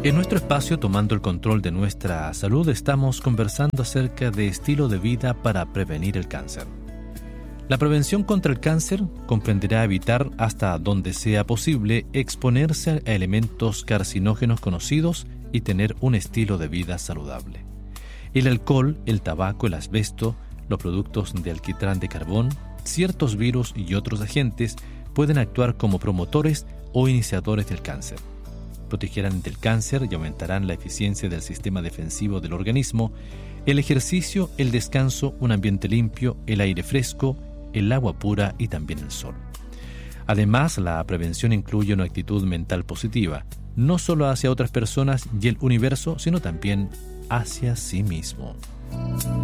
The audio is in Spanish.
En nuestro espacio, tomando el control de nuestra salud, estamos conversando acerca de estilo de vida para prevenir el cáncer. La prevención contra el cáncer comprenderá evitar hasta donde sea posible exponerse a elementos carcinógenos conocidos y tener un estilo de vida saludable. El alcohol, el tabaco, el asbesto, los productos de alquitrán de carbón, ciertos virus y otros agentes pueden actuar como promotores o iniciadores del cáncer. Protegerán del cáncer y aumentarán la eficiencia del sistema defensivo del organismo, el ejercicio, el descanso, un ambiente limpio, el aire fresco, el agua pura y también el sol. Además, la prevención incluye una actitud mental positiva, no solo hacia otras personas y el universo, sino también hacia sí mismo.